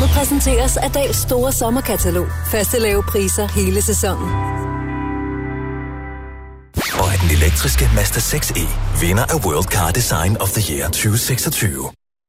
Programmet præsenteres af Dals store sommerkatalog. Faste lave priser hele sæsonen. Og den elektriske Mazda 6e vinder af World Car Design of the Year 2026.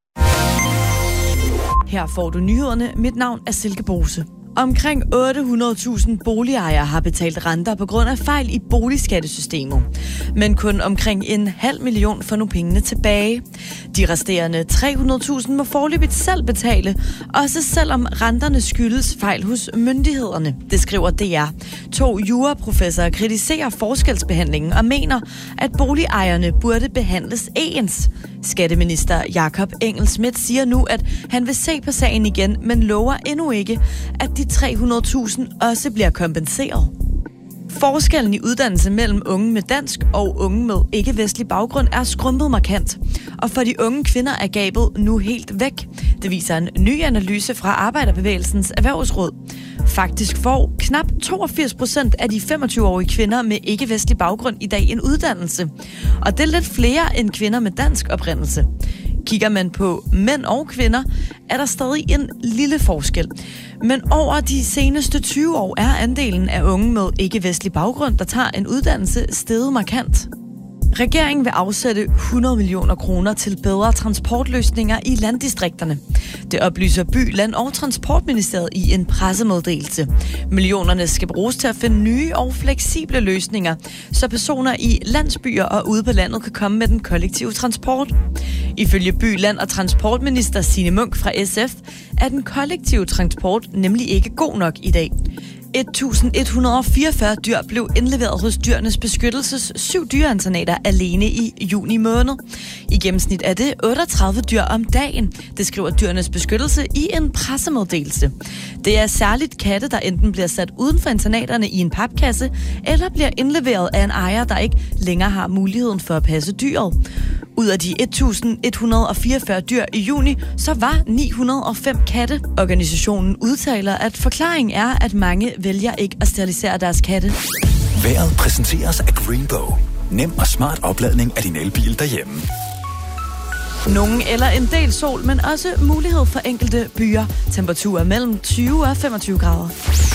Her får du nyhederne. Mit navn er Silke Bose. Omkring 800.000 boligejere har betalt renter på grund af fejl i boligskattesystemet. Men kun omkring 500.000 får nu pengene tilbage. De resterende 300.000 må foreløbigt selv betale, også selvom renterne skyldes fejl hos myndighederne. Det skriver DR. 2 juraprofessorer kritiserer forskelsbehandlingen og mener, at boligejerne burde behandles ens. Skatteminister Jakob Engel-Schmidt siger nu, at han vil se på sagen igen, men lover endnu ikke, at de 300.000 også bliver kompenseret. Forskellen i uddannelse mellem unge med dansk og unge med ikke-vestlig baggrund er skrumpet markant. Og for de unge kvinder er gabet nu helt væk. Det viser en ny analyse fra Arbejderbevægelsens Erhvervsråd. Faktisk får knap 82% af de 25-årige kvinder med ikke-vestlig baggrund i dag en uddannelse. Og det er lidt flere end kvinder med dansk oprindelse. Kigger man på mænd og kvinder, er der stadig en lille forskel. Men over de seneste 20 år er andelen af unge med ikke-vestlig baggrund, der tager en uddannelse, steget markant. Regeringen vil afsætte 100 millioner kroner til bedre transportløsninger i landdistrikterne. Det oplyser By-, Land- og Transportministeriet i en pressemeddelelse. Millionerne skal bruges til at finde nye og fleksible løsninger, så personer i landsbyer og ude på landet kan komme med den kollektive transport. Ifølge By-, Land- og Transportminister Signe Munk fra SF er den kollektive transport nemlig ikke god nok i dag. 1.144 dyr blev indleveret hos Dyrenes Beskyttelses 7 dyreinternater alene i juni måned. I gennemsnit er det 38 dyr om dagen, det skriver Dyrenes Beskyttelse i en pressemeddelelse. Det er særligt katte, der enten bliver sat uden for internaterne i en papkasse, eller bliver indleveret af en ejer, der ikke længere har muligheden for at passe dyret. Ud af de 1.144 dyr i juni, så var 905 katte. Organisationen udtaler, at forklaringen er, at mange vælger ikke at sterilisere deres katte. Vejret præsenteres af Greenbow. Nem og smart opladning af din elbil derhjemme. Nogen eller en del sol, men også mulighed for enkelte byer. Temperaturer mellem 20 og 25 grader.